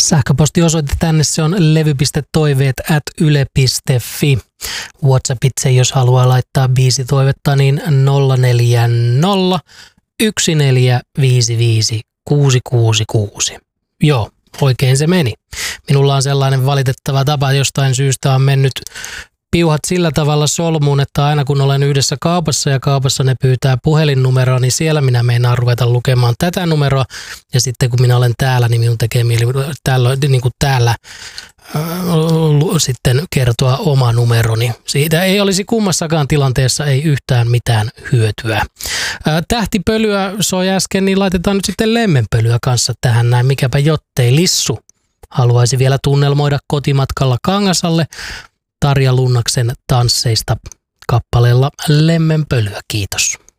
Sähköpostiosoite tänne se on levy.toiveet@yle.fi. WhatsAppitse, jos haluaa laittaa biisitoivetta, niin 040 1455 666. Joo, oikein se meni. Minulla on sellainen valitettava tapa, jostain syystä on mennyt piuhat sillä tavalla solmuun, että aina kun olen yhdessä kaupassa ja kaupassa ne pyytää puhelinnumeroa, niin siellä minä meinaan ruveta lukemaan tätä numeroa. Ja sitten kun minä olen täällä, niin minun tekee mieli täällä sitten kertoa oma numeroni. Siitä ei olisi kummassakaan tilanteessa ei yhtään mitään hyötyä. Tähtipölyä soi äsken, niin laitetaan nyt sitten lemmenpölyä kanssa tähän näin. Mikäpä jottei. Lissu haluaisi vielä tunnelmoida kotimatkalla Kangasalle Tarja Lunnaksen tansseista kappaleella Lemmenpölyä. Kiitos.